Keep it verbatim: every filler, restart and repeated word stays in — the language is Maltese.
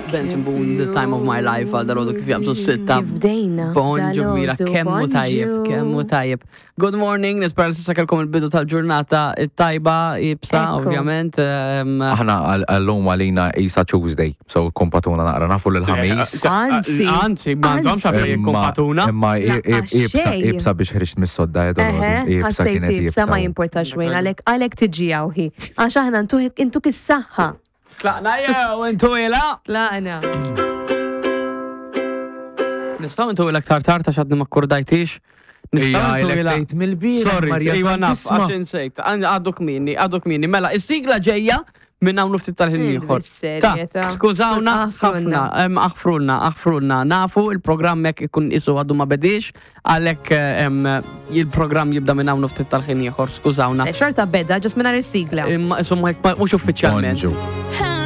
Benson Boone, The Time of My Life, għal darodu kif jabżu s-sitta. Bdejna. Bon ġovira, kemmu tajjeb, kemmu tajjeb. Good morning, nispera s-sissa kelkom il-bidu tal-ġurnata tajba, ibsa, ovvjament. Aħna għallum għalina Isa Tuesday, so kompatuna naqra nafu l-ħamis. Anzi. Anzi, ma domx għafri kompatuna. Imma ibsa biex ħriċt mis-sodda ibsa kienet ibsa ma jimportax wejn, għalek tiġi għawħi. Għax aħna intu kis-saħħa. Tlaqna jew, intu ila? Tlaqna. Nistaw intu ila ktar tarta xadni ma kurdajtix. Nistaw intu ila. Sorry, iwa naf, għaxin sejt. Għaduk minni, għaduk minni. Mela, is-sigla ġeja minna unu ftit tal-ħin ieħor. Ta' skużawna, ħafna, aħfrulna, aħfrulna. Nafu il-programm hekk ikun isu għadu ma bedix, għalhekk il-programm jibda minna unu ftit tal-ħin ieħor. Skużawna. Xorta beda, ġas minna is-sigla. Insomma, mhux uffiċjalment.